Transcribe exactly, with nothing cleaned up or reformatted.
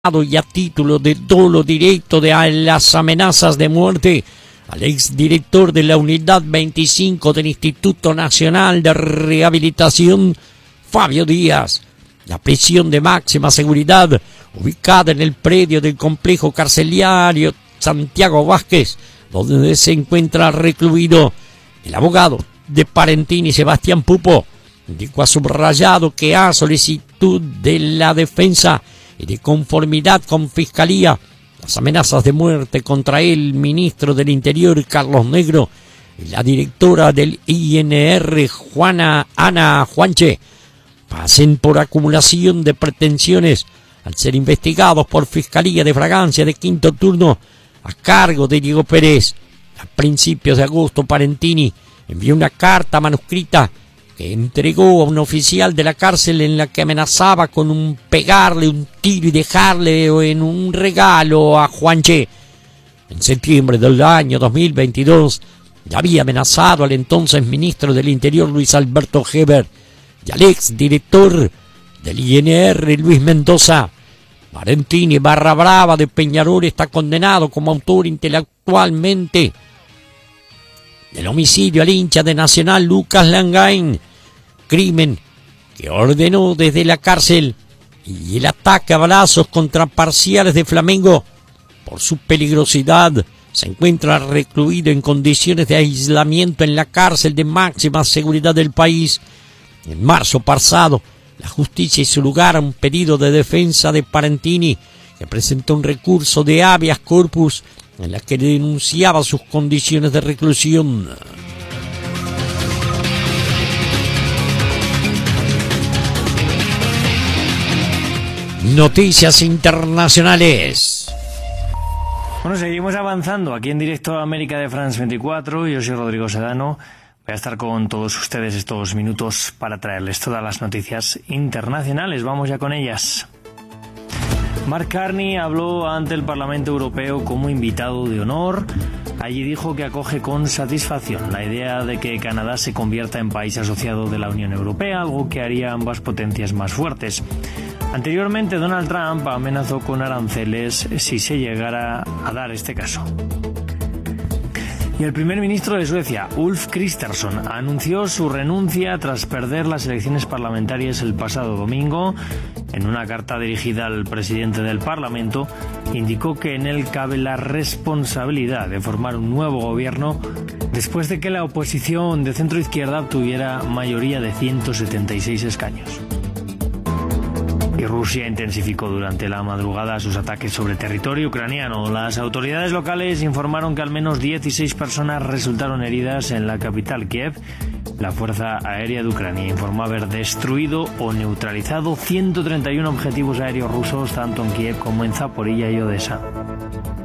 y a título de dolo directo de las amenazas de muerte al exdirector de la Unidad veinticinco del Instituto Nacional de Rehabilitación, Fabio Díaz. La prisión de máxima seguridad, ubicada en el predio del complejo carcelario Santiago Vázquez, donde se encuentra recluido el abogado de Parentini, Sebastián Pupo, indicó a subrayado que a solicitud de la defensa y de conformidad con Fiscalía, las amenazas de muerte contra el ministro del Interior, Carlos Negro, y la directora del I N R, Juana Ana Juanche, pasen por acumulación de pretensiones al ser investigados por Fiscalía de Fragancia de quinto turno a cargo de Diego Pérez. A principios de agosto, Parentini envió una carta manuscrita que entregó a un oficial de la cárcel en la que amenazaba con un pegarle un tiro y dejarle en un regalo a Juanche. En septiembre del año dos mil veintidós ya había amenazado al entonces ministro del Interior, Luis Alberto Heber, y al ex director del I N R, Luis Mendoza. Parentini barra brava de Peñarol está condenado como autor intelectualmente del homicidio al hincha de Nacional Lucas Langain, crimen que ordenó desde la cárcel, y el ataque a balazos contra parciales de Flamengo. Por su peligrosidad, se encuentra recluido en condiciones de aislamiento en la cárcel de máxima seguridad del país. En marzo pasado, la justicia hizo lugar a un pedido de defensa de Parentini, que presentó un recurso de habeas corpus en la que denunciaba sus condiciones de reclusión. Noticias internacionales. Bueno, seguimos avanzando aquí en directo a América de France veinticuatro. Yo soy Rodrigo Sedano. Voy a estar con todos ustedes estos minutos para traerles todas las noticias internacionales. Vamos ya con ellas. Mark Carney habló ante el Parlamento Europeo como invitado de honor. Allí dijo que acoge con satisfacción la idea de que Canadá se convierta en país asociado de la Unión Europea, algo que haría ambas potencias más fuertes. Anteriormente, Donald Trump amenazó con aranceles si se llegara a dar este caso. Y el primer ministro de Suecia, Ulf Kristersson, anunció su renuncia tras perder las elecciones parlamentarias el pasado domingo. En una carta dirigida al presidente del Parlamento, indicó que en él cabe la responsabilidad de formar un nuevo gobierno después de que la oposición de centro-izquierda obtuviera mayoría de ciento setenta y seis escaños. Y Rusia intensificó durante la madrugada sus ataques sobre territorio ucraniano. Las autoridades locales informaron que al menos dieciséis personas resultaron heridas en la capital, Kiev. La Fuerza Aérea de Ucrania informó haber destruido o neutralizado ciento treinta y uno objetivos aéreos rusos, tanto en Kiev como en Zaporilla y Odessa.